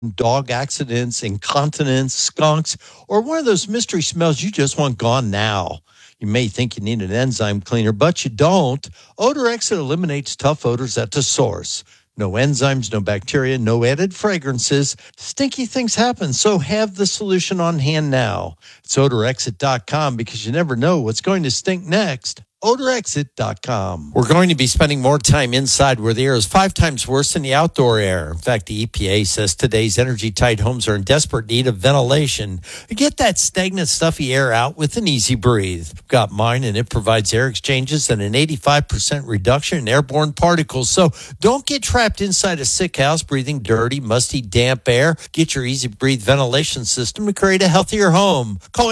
dog accidents, incontinence, skunks, or one of those mystery smells you just want gone now. You may think you need an enzyme cleaner, but you don't. Odor Exit eliminates tough odors at the source. No enzymes, no bacteria, no added fragrances. Stinky things happen, so have the solution on hand now. It's odorexit.com because you never know what's going to stink next. odorexit.com. We're going to be spending more time inside where the air is 5 times worse than the outdoor air. In fact, the EPA says today's energy-tight homes are in desperate need of ventilation. Get that stagnant, stuffy air out with an Easy Breathe. I've got mine, and it provides air exchanges and an 85% reduction in airborne particles. So don't get trapped inside a sick house breathing dirty, musty, damp air. Get your Easy Breathe ventilation system to create a healthier home. Call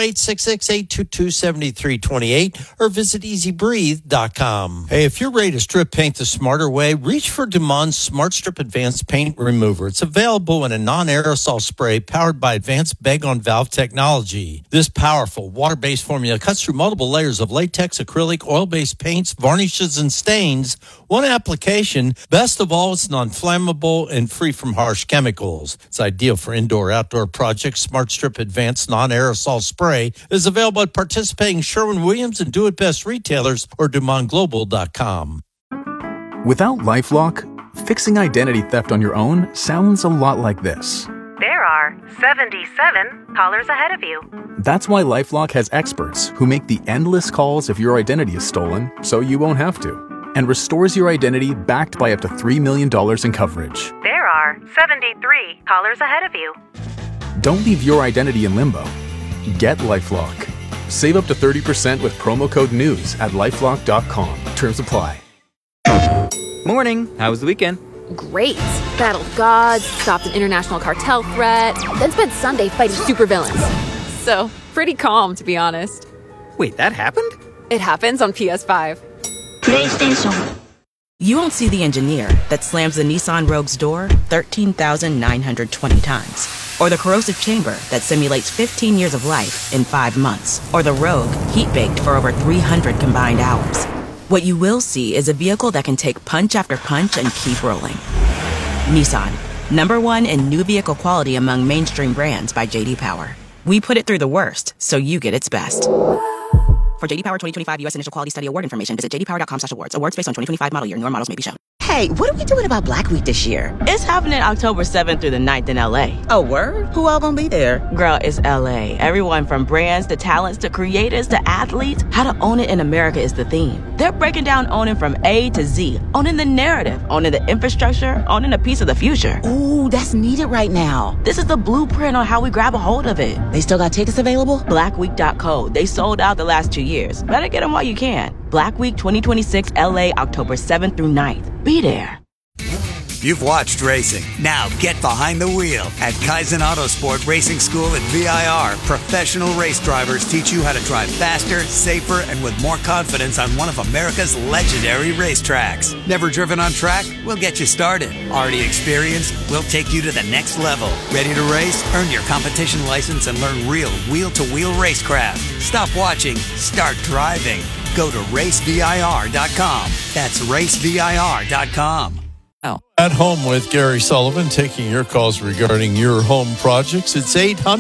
866-822-7328 or visit EasyBreathe.com. Hey, if you're ready to strip paint the smarter way, reach for Dumont Smart Strip Advanced Paint Remover. It's available in a non-aerosol spray powered by advanced bag-on-valve technology. This powerful water-based formula cuts through multiple layers of latex, acrylic, oil-based paints, varnishes, and stains. One application. Best of all, it's non-flammable and free from harsh chemicals. It's ideal for indoor-outdoor projects. Smart Strip Advanced Non-Aerosol Spray is available at participating Sherwin-Williams and Do It Best retailers or DumontGlobal.com. Without LifeLock, fixing identity theft on your own sounds a lot like this. There are 77 callers ahead of you. That's why LifeLock has experts who make the endless calls if your identity is stolen so you won't have to, and restores your identity backed by up to $3 million in coverage. There are 73 callers ahead of you. Don't leave your identity in limbo. Get LifeLock. Save up to 30% with promo code NEWS at LifeLock.com. Terms apply. Morning. How was the weekend? Great. Battled gods, stopped an international cartel threat, then spent Sunday fighting supervillains. So, pretty calm, to be honest. Wait, that happened? It happens on PS5. PlayStation. You won't see the engineer that slams the Nissan Rogue's door 13,920 times. Or the corrosive chamber that simulates 15 years of life in 5 months. Or the Rogue heat-baked for over 300 combined hours. What you will see is a vehicle that can take punch after punch and keep rolling. Nissan, #1 in new vehicle quality among mainstream brands by J.D. Power. We put it through the worst, so you get its best. For J.D. Power 2025 U.S. Initial Quality Study Award information, visit jdpower.com/awards. Awards based on 2025 model year. Newer models may be shown. Hey, what are we doing about Black Week this year? It's happening October 7th through the 9th in L.A. Oh, word? Who all gonna be there? Girl, it's L.A. Everyone from brands to talents to creators to athletes. How to own it in America is the theme. They're breaking down owning from A to Z. Owning the narrative, owning the infrastructure, owning a piece of the future. Ooh, that's needed right now. This is the blueprint on how we grab a hold of it. They still got tickets available? Blackweek.co. They sold out the last 2 years. Better get them while you can. Black Week 2026 LA, October 7th through 9th. Be there. You've watched racing. Now get behind the wheel. At Kaizen Autosport Racing School at VIR, professional race drivers teach you how to drive faster, safer, and with more confidence on one of America's legendary racetracks. Never driven on track? We'll get you started. Already experienced? We'll take you to the next level. Ready to race? Earn your competition license and learn real wheel-to-wheel racecraft. Stop watching. Start driving. Go to racevir.com. That's racevir.com. At Home with Gary Sullivan, taking your calls regarding your home projects. It's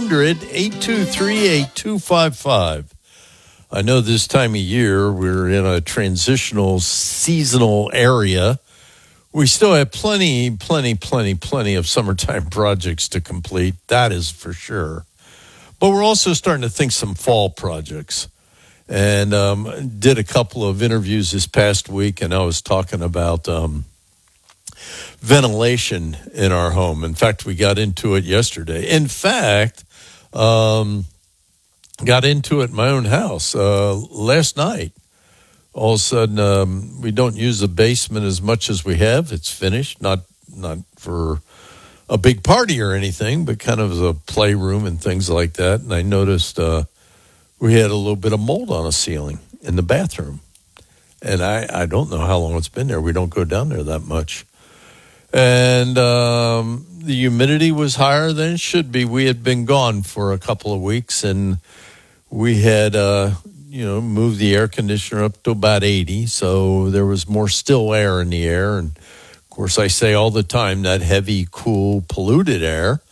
800-823-8255. I know this time of year we're in a transitional seasonal area. We still have plenty of summertime projects to complete. That is for sure. But we're also starting to think some fall projects. And did a couple of interviews this past week, and I was talking about ventilation in our home. In fact, we got into it yesterday. In fact, got into it in my own house last night. All of a sudden, we don't use the basement as much as we have. It's finished, not for a big party or anything, but kind of as a playroom and things like that. And I noticed we had a little bit of mold on the ceiling in the bathroom. And I don't know how long it's been there. We don't go down there that much. And the humidity was higher than it should be. We had been gone for a couple of weeks, and we had, moved the air conditioner up to about 80, so there was more still air in the air. And, of course, I say all the time that heavy, cool, polluted air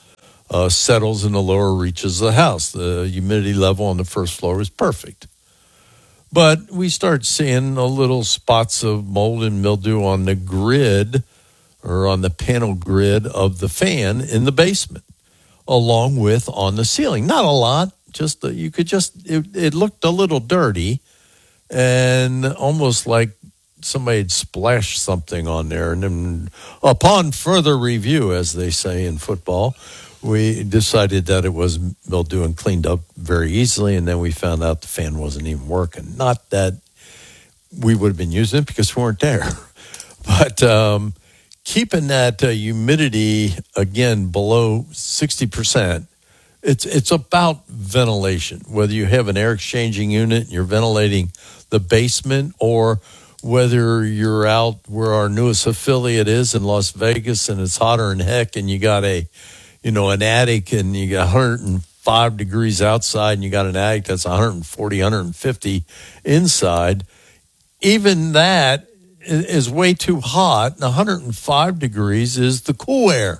settles in the lower reaches of the house. The humidity level on the first floor is perfect. But we start seeing a little spots of mold and mildew on the grid or on the panel grid of the fan in the basement, along with on the ceiling. Not a lot, just it looked a little dirty and almost like somebody had splashed something on there. And then upon further review, as they say in football, we decided that it was mildew and cleaned up very easily, and then we found out the fan wasn't even working. Not that we would have been using it because we weren't there. But keeping that humidity, again, below 60%, it's about ventilation. Whether you have an air exchanging unit and you're ventilating the basement, or whether you're out where our newest affiliate is in Las Vegas and it's hotter than heck and you got an attic and you got 105 degrees outside and you got an attic that's 140, 150 inside, even that is way too hot. And 105 degrees is the cool air.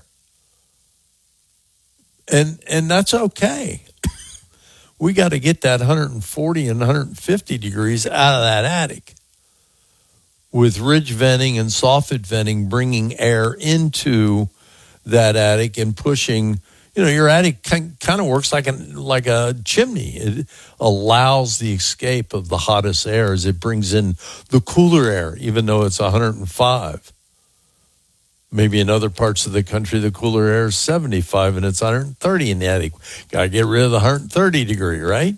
And that's okay. We got to get that 140 and 150 degrees out of that attic. With ridge venting and soffit venting, bringing air into that attic and pushing, your attic kind of works like a chimney. It allows the escape of the hottest air as it brings in the cooler air, even though it's 105. Maybe in other parts of the country, the cooler air is 75 and it's 130 in the attic. Got to get rid of the 130 degree, right?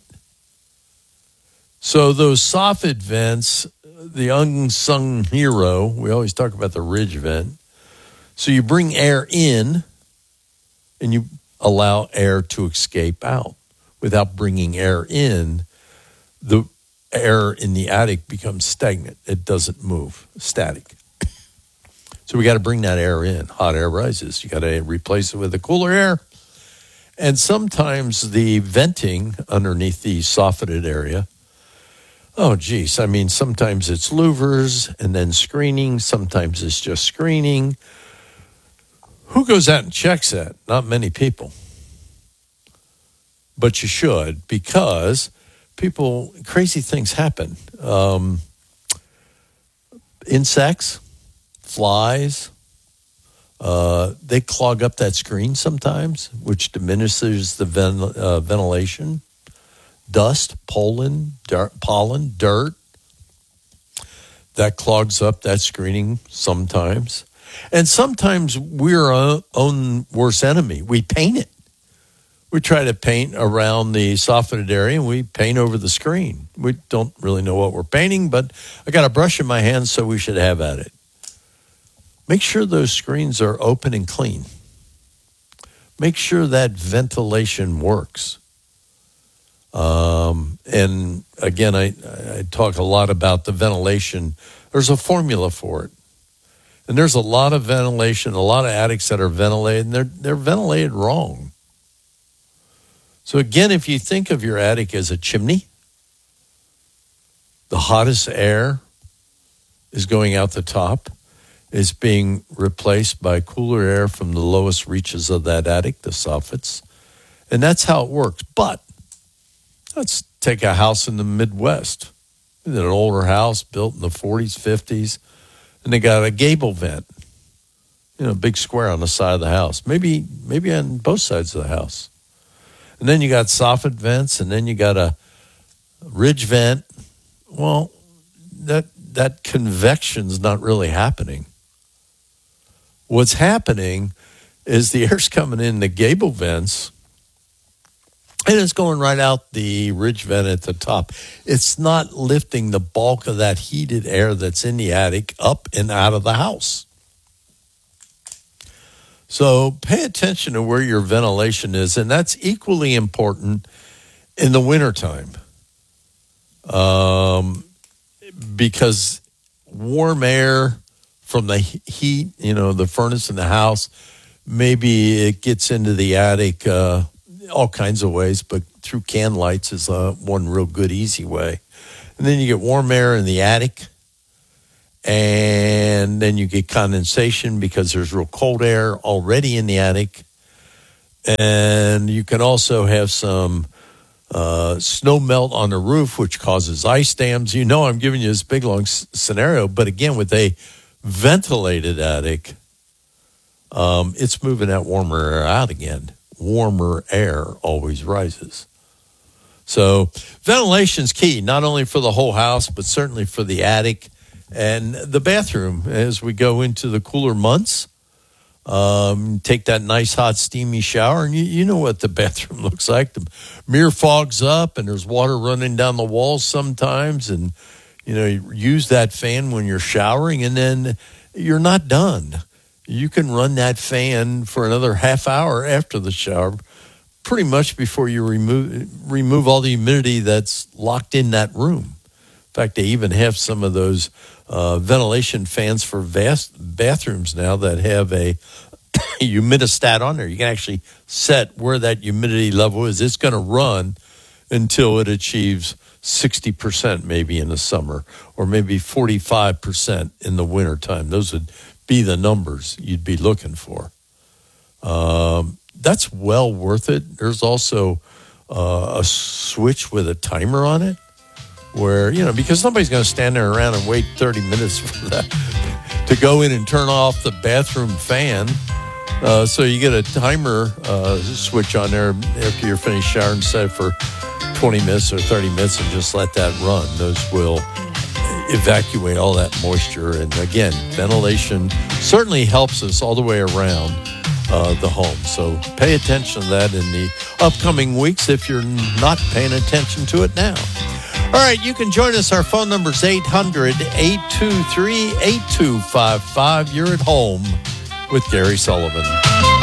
So those soffit vents, the unsung hero, we always talk about the ridge vent. So you bring air in and you allow air to escape out. Without bringing air in, the air in the attic becomes stagnant. It doesn't move, static. So we got to bring that air in. Hot air rises. You got to replace it with the cooler air. And sometimes the venting underneath the soffited area, sometimes it's louvers and then screening. Sometimes it's just screening. Who goes out and checks that? Not many people. But you should, because crazy things happen. Insects, flies, they clog up that screen sometimes, which diminishes the ventilation. Dust, pollen, dirt, that clogs up that screening sometimes. And sometimes we're our own worst enemy. We paint it. We try to paint around the soffited area, and we paint over the screen. We don't really know what we're painting, but I got a brush in my hand, so we should have at it. Make sure those screens are open and clean. Make sure that ventilation works. And again, I talk a lot about the ventilation. There's a formula for it. And there's a lot of ventilation, a lot of attics that are ventilated, and they're ventilated wrong. So again, if you think of your attic as a chimney, the hottest air is going out the top. It's being replaced by cooler air from the lowest reaches of that attic, the soffits. And that's how it works. But let's take a house in the Midwest. An older house built in the 40s, 50s, and they got a gable vent, a big square on the side of the house, maybe on both sides of the house. And then you got soffit vents, and then you got a ridge vent. Well, that convection's not really happening. What's happening is the air's coming in the gable vents, and it's going right out the ridge vent at the top. It's not lifting the bulk of that heated air that's in the attic up and out of the house. So pay attention to where your ventilation is, and that's equally important in the wintertime. Because warm air from the heat, the furnace in the house, maybe it gets into the attic all kinds of ways, but through can lights is one real good, easy way. And then you get warm air in the attic, and then you get condensation because there's real cold air already in the attic. And you can also have some snow melt on the roof, which causes ice dams. You know, I'm giving you this big, long scenario. But again, with a ventilated attic, it's moving that warmer air out again. Warmer air always rises. So ventilation's key, not only for the whole house, but certainly for the attic and the bathroom as we go into the cooler months. Take that nice, hot, steamy shower, and you know what the bathroom looks like. The mirror fogs up, and there's water running down the walls sometimes, and, you know, you use that fan when you're showering, and then you're not done. You can run that fan for another half hour after the shower, pretty much before you remove all the humidity that's locked in that room. In fact, they even have some of those ventilation fans for bathrooms now that have a humidistat on there. You can actually set where that humidity level is. It's going to run until it achieves 60% maybe in the summer, or maybe 45% in the wintertime. Those would be the numbers you'd be looking for. That's well worth it. There's also a switch with a timer on it where, you know, because somebody's going to stand there around and wait 30 minutes for that to go in and turn off the bathroom fan. So you get a timer switch on there after you're finished showering, set it for 20 minutes or 30 minutes and just let that run. Those will evacuate all that moisture. And again, ventilation certainly helps us all the way around the home. So pay attention to that in the upcoming weeks if you're not paying attention to it now. All right, you can join us. Our phone number is 800-823-8255. You're at home with Gary Sullivan.